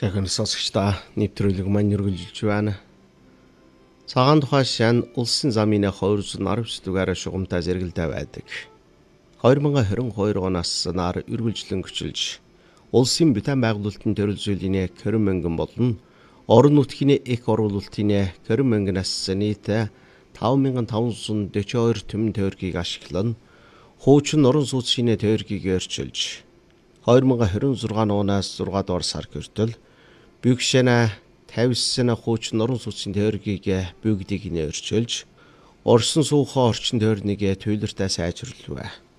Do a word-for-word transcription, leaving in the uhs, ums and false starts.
Захын сонсогчдаа нэвтрүүлэг маань үргэлжилж байна. Цагаан тухай шан улсын замын хоёр зуун аравч дугаар шугамтай зэрэгэлдэй байдаг. хоёр мянга хорин хоёр оноос нар үргэлжлэн гүчилж улсын битэн байгуулалтын төрөл зүйлийн хорин мянган болон орон нутгийн их оруулалтын хорин мянганаас нийт таван мянган таван зуун дөрвөн хоёр төмөн тойргийг ашиглан хуучин орон сууцны тойргийг өрчилж хоёр мянга хорин зургаан оноос зургаа дугаар сар хүртэл бүгшэнэ тавьсан хуучин орон сууцны тойргийг бүгдийг нь өрчилж Орсон суухаа орчин тойрныг туйлартай сайжруулвэ.